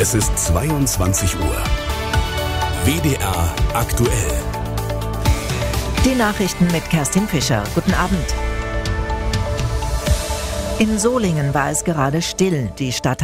Es ist 22 Uhr. WDR aktuell. Die Nachrichten mit Kerstin Fischer. Guten Abend. In Solingen war es gerade still. Die Stadt